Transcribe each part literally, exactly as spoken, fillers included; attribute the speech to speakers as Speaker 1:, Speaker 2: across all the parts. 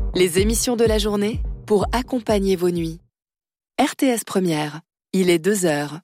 Speaker 1: Les émissions de la journée pour accompagner vos nuits. R T S Première, il est deux heures.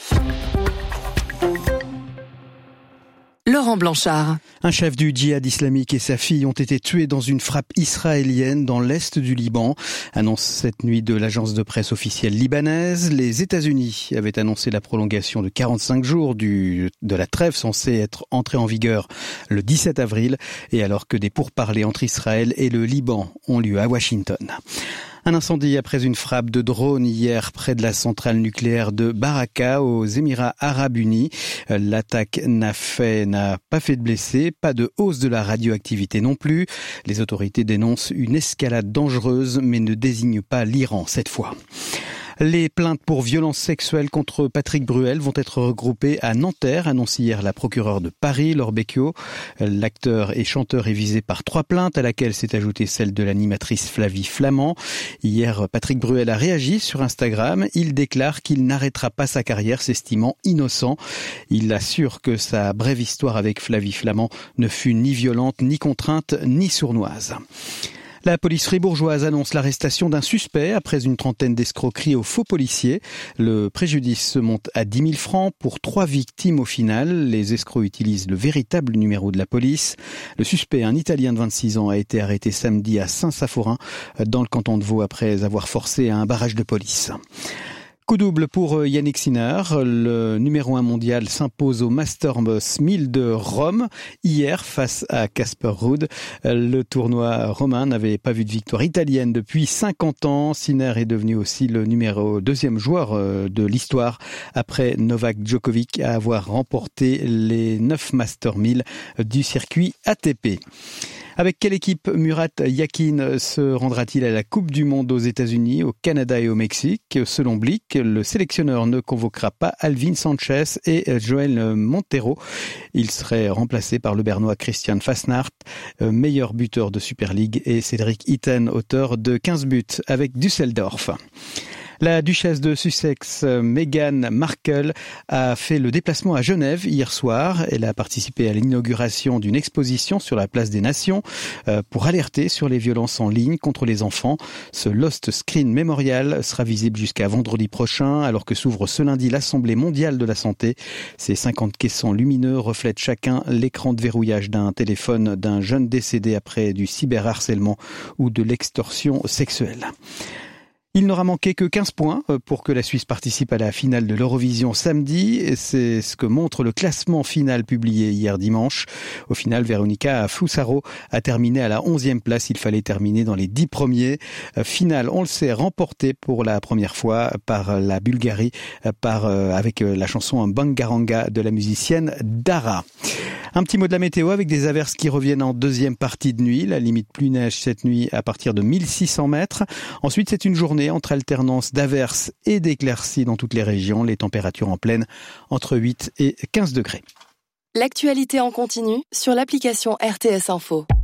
Speaker 1: Laurent Blanchard.
Speaker 2: Un chef du djihad islamique et sa fille ont été tués dans une frappe israélienne dans l'est du Liban. Annonce cette nuit de l'agence de presse officielle libanaise. Les États-Unis avaient annoncé la prolongation de quarante-cinq jours du, de la trêve censée être entrée en vigueur le dix-sept avril. Et alors que des pourparlers entre Israël et le Liban ont lieu à Washington. Un incendie après une frappe de drone hier près de la centrale nucléaire de Baraka aux Émirats Arabes Unis. L'attaque n'a fait, n'a pas fait de blessés, pas de hausse de la radioactivité non plus. Les autorités dénoncent une escalade dangereuse mais ne désignent pas l'Iran cette fois. Les plaintes pour violences sexuelles contre Patrick Bruel vont être regroupées à Nanterre, annonce hier la procureure de Paris, Laure Becchio. L'acteur et chanteur est visé par trois plaintes, à laquelle s'est ajoutée celle de l'animatrice Flavie Flament. Hier, Patrick Bruel a réagi sur Instagram. Il déclare qu'il n'arrêtera pas sa carrière, s'estimant innocent. Il assure que sa brève histoire avec Flavie Flament ne fut ni violente, ni contrainte, ni sournoise. La police fribourgeoise annonce l'arrestation d'un suspect après une trentaine d'escroqueries aux faux policiers. Le préjudice se monte à dix mille francs pour trois victimes au final. Les escrocs utilisent le véritable numéro de la police. Le suspect, un Italien de vingt-six ans, a été arrêté samedi à Saint-Saphorin dans le canton de Vaud après avoir forcé un barrage de police. Coup double pour Yannick Sinner. Le numéro un mondial s'impose au Masters mille de Rome hier face à Casper Ruud. Le tournoi romain n'avait pas vu de victoire italienne depuis cinquante ans. Sinner est devenu aussi le numéro deuxième joueur de l'histoire après Novak Djokovic à avoir remporté les neuf Masters mille du circuit A T P. Avec quelle équipe Murat Yakin se rendra-t-il à la Coupe du Monde aux États-Unis, au Canada et au Mexique? Selon Blick, le sélectionneur ne convoquera pas Alvin Sanchez et Joel Montero. Il serait remplacé par le Bernois Christian Fasnacht, meilleur buteur de Super League, et Cédric Itten, auteur de quinze buts avec Düsseldorf. La duchesse de Sussex, Meghan Markle, a fait le déplacement à Genève hier soir. Elle a participé à l'inauguration d'une exposition sur la place des Nations pour alerter sur les violences en ligne contre les enfants. Ce Lost Screen Memorial sera visible jusqu'à vendredi prochain, alors que s'ouvre ce lundi l'Assemblée mondiale de la santé. Ces cinquante caissons lumineux reflètent chacun l'écran de verrouillage d'un téléphone d'un jeune décédé après du cyberharcèlement ou de l'extorsion sexuelle. Il n'aura manqué que quinze points pour que la Suisse participe à la finale de l'Eurovision samedi. C'est ce que montre le classement final publié hier dimanche. Au final, Veronika Fusaro a terminé à la onzième place. Il fallait terminer dans les dix premiers. Finale, on le sait, remportée pour la première fois par la Bulgarie, par, avec la chanson Bangaranga de la musicienne Dara. Un petit mot de la météo avec des averses qui reviennent en deuxième partie de nuit. La limite pluie-neige cette nuit à partir de mille six cents mètres. Ensuite, c'est une journée entre alternance d'averses et d'éclaircies dans toutes les régions. Les températures en pleine entre huit et quinze degrés.
Speaker 1: L'actualité en continu sur l'application R T S Info.